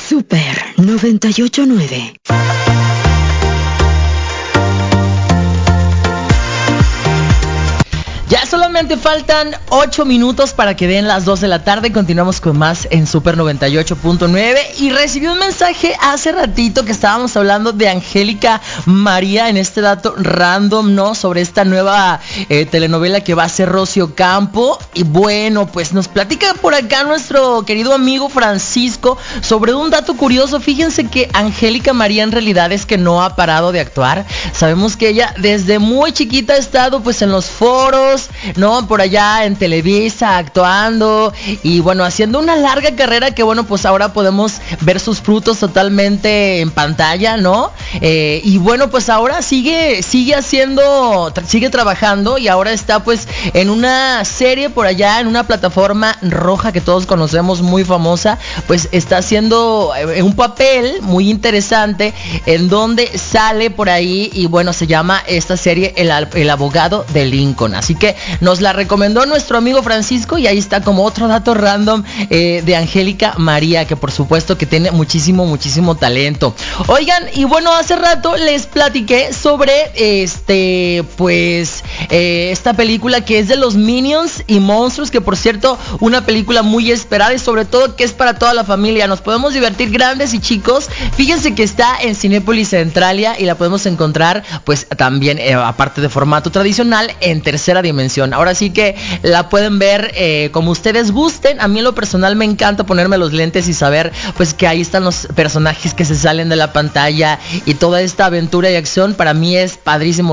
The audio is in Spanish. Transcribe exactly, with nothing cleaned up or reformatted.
Super noventa y ocho punto nueve. Ya solamente faltan ocho minutos para que den las dos de la tarde. Continuamos con más en Super noventa y ocho punto nueve. Y recibí un mensaje hace ratito que estábamos hablando de Angélica María en este dato random, ¿no? Sobre esta nueva eh, telenovela que va a ser Rocío Ocampo. Y bueno, pues nos platica por acá nuestro querido amigo Francisco sobre un dato curioso. Fíjense que Angélica María en realidad es que no ha parado de actuar. Sabemos que ella desde muy chiquita ha estado pues en los foros, no, por allá en Televisa actuando y bueno, haciendo una larga carrera que bueno, pues ahora podemos ver sus frutos totalmente en pantalla, ¿no? Eh, y bueno, pues ahora sigue sigue haciendo, tra- sigue trabajando y ahora está pues en una serie por allá, en una plataforma roja que todos conocemos, muy famosa, pues está haciendo eh, un papel muy interesante en donde sale por ahí y bueno, se llama esta serie El, el abogado de Lincoln, así que nos la recomendó nuestro amigo Francisco y ahí está como otro dato random eh, de Angélica María, que por supuesto que tiene muchísimo, muchísimo talento. Oigan, y bueno, hace rato les platiqué sobre este, pues, eh, esta película que es de los Minions y Monstruos, que por cierto, una película muy esperada y sobre todo que es para toda la familia. Nos podemos divertir grandes y chicos. Fíjense que está en Cinépolis Centralia y la podemos encontrar pues también, eh, aparte de formato tradicional, en tercera dimensión. Ahora sí que la pueden ver eh, como ustedes gusten. A mí en lo personal me encanta ponerme los lentes y saber pues que ahí están los personajes que se salen de la pantalla y toda esta aventura y acción. Para mí es padrísimo